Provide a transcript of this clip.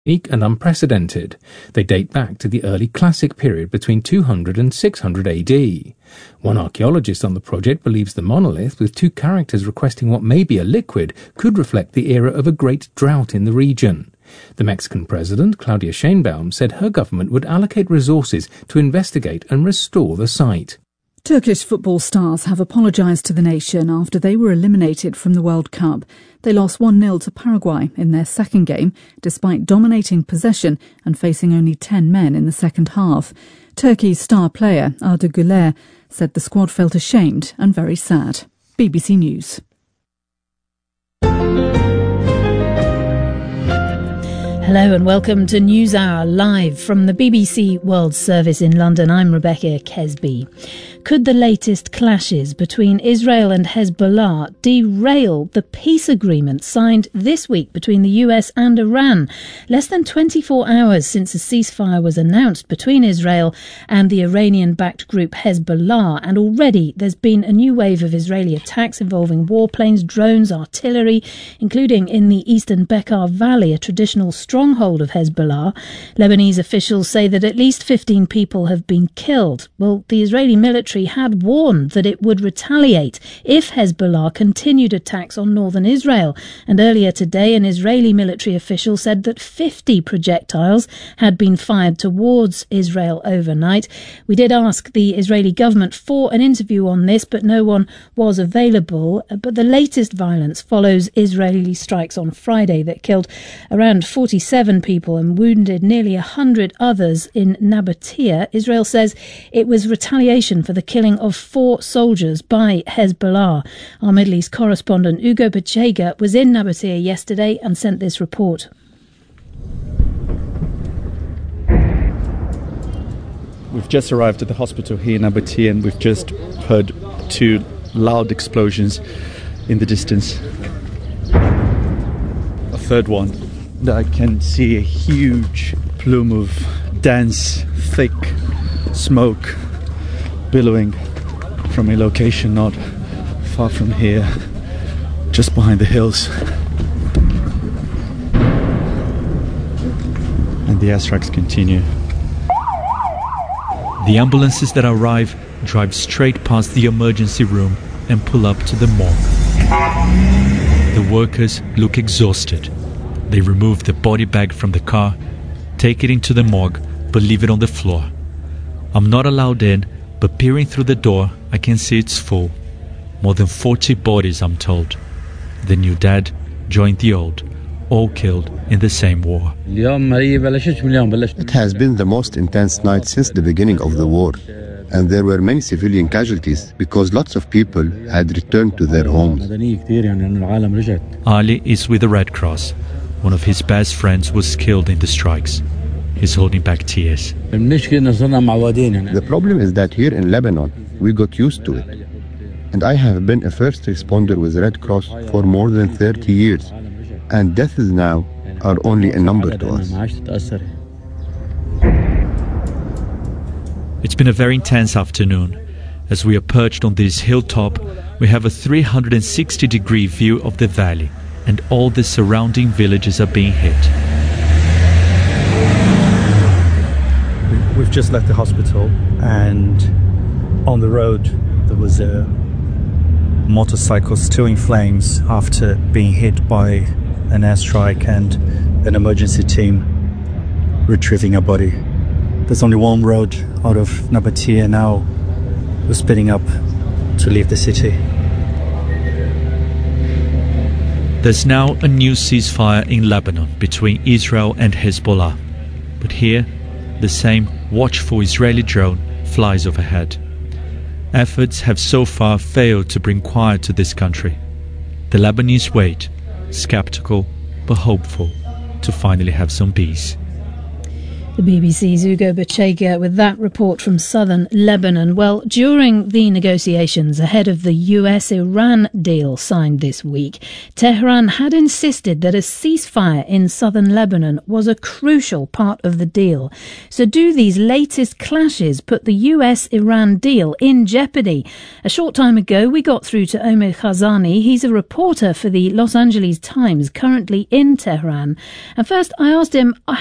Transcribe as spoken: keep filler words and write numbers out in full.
unique and unprecedented. They date back to the early Classic period between two hundred and six hundred A D. One archaeologist on the project believes the monolith, with two characters requesting what may be a liquid, could reflect the era of a great drought in the region. The Mexican president, Claudia Sheinbaum, said her government would allocate resources to investigate and restore the site. Turkish football stars have apologised to the nation after they were eliminated from the World Cup. They lost one nil to Paraguay in their second game, despite dominating possession and facing only ten men in the second half. Turkey's star player, Arda Güler, said the squad felt ashamed and very sad. B B C News. Hello and welcome to NewsHour, live from the B B C World Service in London. I'm Rebecca Kesby. Could the latest clashes between Israel and Hezbollah derail the peace agreement signed this week between the U S and Iran? Less than twenty-four hours since a ceasefire was announced between Israel and the Iranian-backed group Hezbollah, and already there's been a new wave of Israeli attacks involving warplanes, drones, artillery, including in the eastern Bekaa Valley, a traditional stronghold of Hezbollah. Lebanese officials say that at least fifteen people have been killed. Well, the Israeli military had warned that it would retaliate if Hezbollah continued attacks on northern Israel. And earlier today, an Israeli military official said that fifty projectiles had been fired towards Israel overnight. We did ask the Israeli government for an interview on this, but no one was available. But the latest violence follows Israeli strikes on Friday that killed around forty-seven people and wounded nearly one hundred others in Nabatea. Israel says it was retaliation for the killing of four soldiers by Hezbollah. Our Middle East correspondent Ugo Pachega was in Nabatea yesterday and sent this report. We've just arrived at the hospital here in Nabatea and we've just heard two loud explosions in the distance. A third one. I can see a huge plume of dense, thick smoke billowing from a location not far from here, just behind the hills. And the airstrikes continue. The ambulances that arrive drive straight past the emergency room and pull up to the morgue. The workers look exhausted. They remove the body bag from the car, take it into the morgue, but leave it on the floor. I'm not allowed in, but peering through the door, I can see it's full. More than forty bodies, I'm told. The new dead joined the old, all killed in the same war. It has been the most intense night since the beginning of the war, and there were many civilian casualties because lots of people had returned to their homes. Ali is with the Red Cross. One of his best friends was killed in the strikes. He's holding back tears. The problem is that here in Lebanon, we got used to it. And I have been a first responder with Red Cross for more than thirty years. And deaths now are only a number to us. It's been a very intense afternoon. As we are perched on this hilltop, we have a three hundred sixty degree view of the valley, and all the surrounding villages are being hit. We've just left the hospital, and on the road there was a motorcycle still in flames after being hit by an airstrike, and an emergency team retrieving a body. There's only one road out of Nabatea now. We're speeding up to leave the city. There's now a new ceasefire in Lebanon between Israel and Hezbollah. But here, the same watchful Israeli drone flies overhead. Efforts have so far failed to bring quiet to this country. The Lebanese wait, skeptical but hopeful, to finally have some peace. The B B C's Ugo Bachega with that report from southern Lebanon. Well, during the negotiations ahead of the U S Iran deal signed this week, Tehran had insisted that a ceasefire in southern Lebanon was a crucial part of the deal. So do these latest clashes put the U S Iran deal in jeopardy? A short time ago, we got through to Omer Khazani. He's a reporter for the Los Angeles Times, currently in Tehran. And first, I asked him